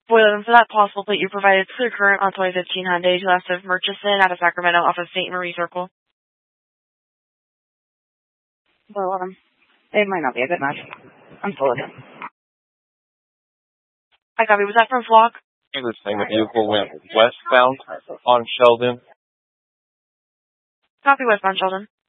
Boylan, for that possible plate you provided, clear current on 2015 Hyundai west of Murchison out of Sacramento off of St. Marie Circle. Well, it might not be a good match. I'm full of it. I copy. Was that from Flock? He was saying the vehicle went westbound on Sheldon. Copy, westbound Sheldon.